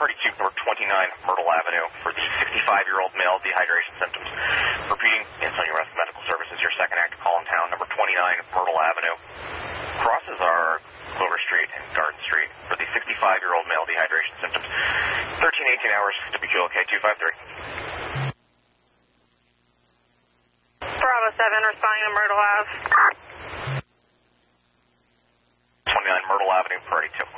Party 2, North 29 Myrtle Avenue for the 65-year-old male dehydration symptoms. Repeating, Insulating Rescue Medical Services, your second active call in town, number 29 Myrtle Avenue. Crosses are Clover Street and Garden Street for the 65-year-old male dehydration symptoms. 13-18 hours, WQLK 253. Bravo 7, responding to Myrtle Ave. 29 Myrtle Avenue, Party 2.